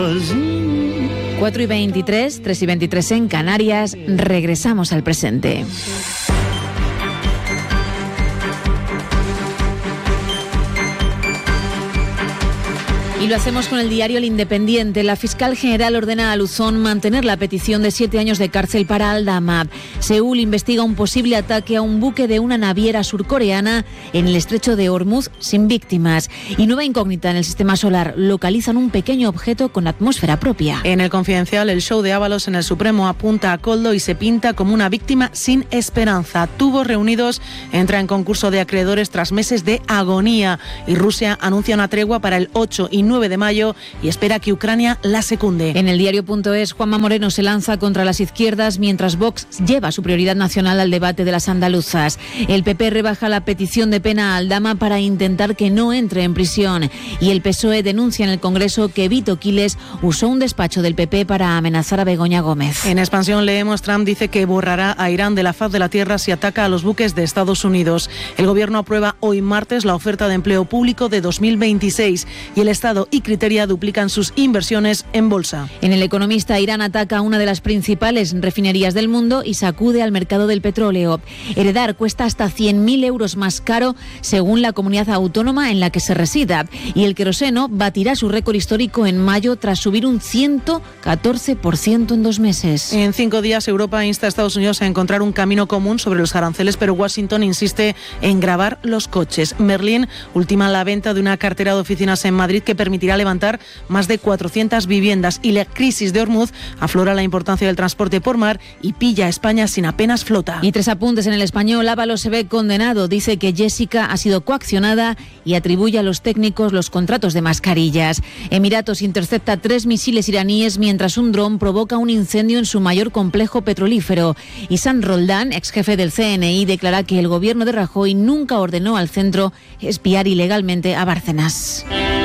4:23, 3:23 en Canarias. Regresamos al presente. Y lo hacemos con el diario El Independiente. La fiscal general ordena a Luzón mantener la petición de 7 años de cárcel para Aldama. Seúl investiga un posible ataque a un buque de una naviera surcoreana en el estrecho de Hormuz sin víctimas. Y nueva incógnita en el sistema solar. Localizan un pequeño objeto con atmósfera propia. En El Confidencial, el show de Ábalos en el Supremo apunta a Koldo y se pinta como una víctima sin esperanza. Tubos reunidos entra en concurso de acreedores tras meses de agonía. Y Rusia anuncia una tregua para el 8 y 9 de mayo y espera que Ucrania la secunde. En el diario.es, Juanma Moreno se lanza contra las izquierdas mientras Vox lleva su prioridad nacional al debate de las andaluzas. El PP rebaja la petición de pena a Aldama para intentar que no entre en prisión. Y el PSOE denuncia en el Congreso que Vito Quiles usó un despacho del PP para amenazar a Begoña Gómez. En Expansión leemos: Trump dice que borrará a Irán de la faz de la tierra si ataca a los buques de Estados Unidos. El Gobierno aprueba hoy martes la oferta de empleo público de 2026 y el Estado y Criteria duplican sus inversiones en bolsa. En El Economista, Irán ataca a una de las principales refinerías del mundo y sacude al mercado del petróleo. Heredar cuesta hasta 100.000 euros más caro según la comunidad autónoma en la que se resida. Y el queroseno batirá su récord histórico en mayo tras subir un 114% en 2 meses. En 5 días, Europa insta a Estados Unidos a encontrar un camino común sobre los aranceles, pero Washington insiste en gravar los coches. Merlin ultima la venta de una cartera de oficinas en Madrid que permitirá levantar más de 400 viviendas, y la crisis de Hormuz aflora la importancia del transporte por mar y pilla a España sin apenas flota. Y 3 apuntes en El Español. Ábalos se ve condenado. Dice que Jessica ha sido coaccionada y atribuye a los técnicos los contratos de mascarillas. Emiratos intercepta 3 misiles iraníes mientras un dron provoca un incendio en su mayor complejo petrolífero. Y San Roldán, ex jefe del CNI, declara que el gobierno de Rajoy nunca ordenó al centro espiar ilegalmente a Bárcenas.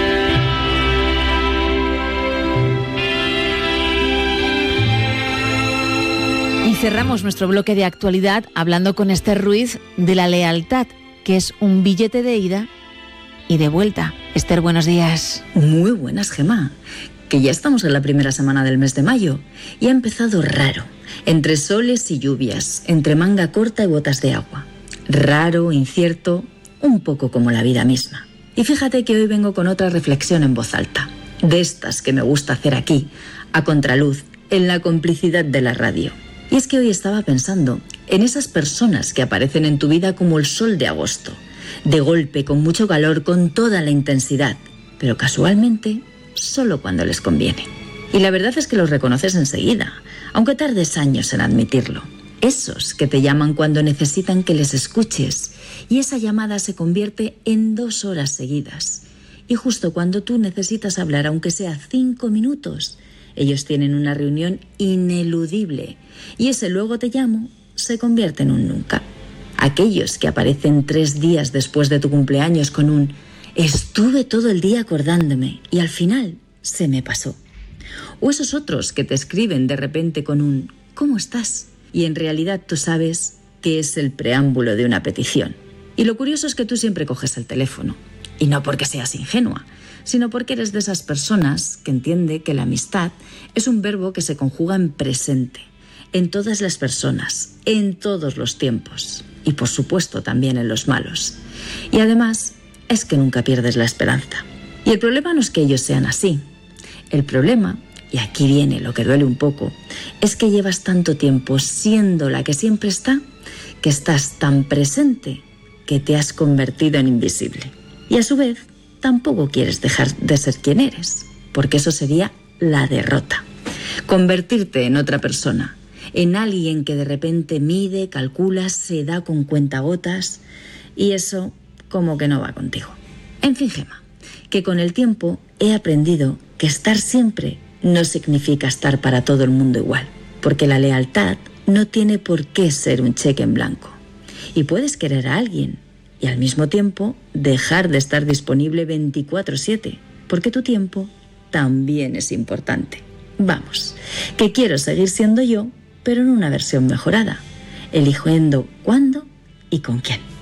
Y cerramos nuestro bloque de actualidad hablando con Esther Ruiz de la lealtad, que es un billete de ida y de vuelta. Esther, buenos días. Muy buenas, Gemma. Que ya estamos en la primera semana del mes de mayo y ha empezado raro, entre soles y lluvias, entre manga corta y botas de agua. Raro, incierto, un poco como la vida misma. Y fíjate que hoy vengo con otra reflexión en voz alta, de estas que me gusta hacer aquí, a contraluz, en la complicidad de la radio. Y es que hoy estaba pensando en esas personas que aparecen en tu vida como el sol de agosto, de golpe, con mucho calor, con toda la intensidad, pero casualmente solo cuando les conviene. Y la verdad es que los reconoces enseguida, aunque tardes años en admitirlo. Esos que te llaman cuando necesitan que les escuches, y esa llamada se convierte en 2 horas seguidas. Y justo cuando tú necesitas hablar, aunque sea 5 minutos, ellos tienen una reunión ineludible, y ese luego te llamo se convierte en un nunca. Aquellos que aparecen 3 días después de tu cumpleaños con un estuve todo el día acordándome y al final se me pasó. O esos otros que te escriben de repente con un ¿cómo estás? Y en realidad tú sabes que es el preámbulo de una petición. Y lo curioso es que tú siempre coges el teléfono, y no porque seas ingenua, sino porque eres de esas personas que entiende que la amistad es un verbo que se conjuga en presente, en todas las personas, en todos los tiempos, y por supuesto también en los malos. Y además es que nunca pierdes la esperanza. Y el problema no es que ellos sean así. El problema, y aquí viene lo que duele un poco, es que llevas tanto tiempo siendo la que siempre está, que estás tan presente que te has convertido en invisible. Y a su vez, tampoco quieres dejar de ser quien eres, porque eso sería la derrota. Convertirte en otra persona, en alguien que de repente mide, calcula, se da con cuentagotas, y eso como que no va contigo. En fin, Gemma, que con el tiempo he aprendido que estar siempre no significa estar para todo el mundo igual, porque la lealtad no tiene por qué ser un cheque en blanco. Y puedes querer a alguien y al mismo tiempo dejar de estar disponible 24/7, porque tu tiempo también es importante. Vamos, que quiero seguir siendo yo, pero en una versión mejorada, eligiendo cuándo y con quién.